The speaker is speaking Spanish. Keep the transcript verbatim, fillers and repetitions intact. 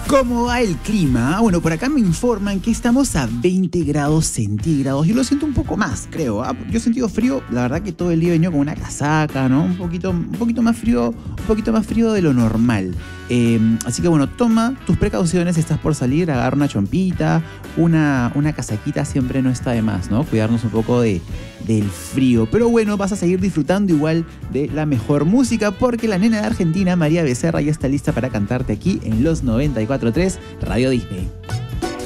¿Cómo va el clima? Bueno, por acá me informan que estamos a veinte grados centígrados. Yo lo siento un poco más, creo. ¿ah? Yo he sentido frío, la verdad que todo el día he venido con una casaca, ¿no? Un poquito, un poquito más frío, un poquito más frío de lo normal. Eh, así que bueno, toma tus precauciones, estás por salir, agarra una chompita, una, una casaquita siempre no está de más, ¿no? Cuidarnos un poco de, del frío. Pero bueno, vas a seguir disfrutando igual de la mejor música porque la nena de Argentina, María Becerra, ya está lista para cantarte aquí en los noventa y cuatro punto tres Radio Disney.